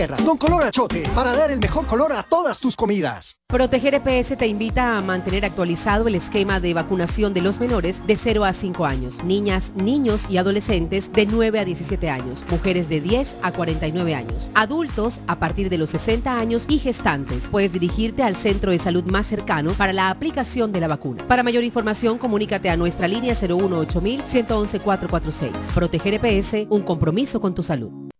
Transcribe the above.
Con color achote, para dar el mejor color a todas tus comidas. Proteger EPS te invita a mantener actualizado el esquema de vacunación de los menores de 0 a 5 años, niñas, niños y adolescentes de 9 a 17 años, mujeres de 10 a 49 años, adultos a partir de los 60 años y gestantes. Puedes dirigirte al centro de salud más cercano para la aplicación de la vacuna. Para mayor información, comunícate a nuestra línea 018 111 446. Proteger EPS, un compromiso con tu salud.